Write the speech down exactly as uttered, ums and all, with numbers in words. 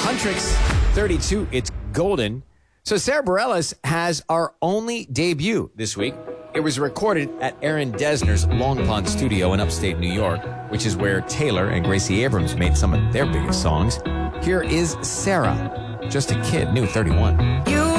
Huntrix, thirty-two, it's golden. So Sarah Bareilles has our only debut this week. It was recorded at Aaron Dessner's Long Pond studio in upstate New York, which is where Taylor and Gracie Abrams made some of their biggest songs. Here is Sarah, just a kid, new thirty-one. You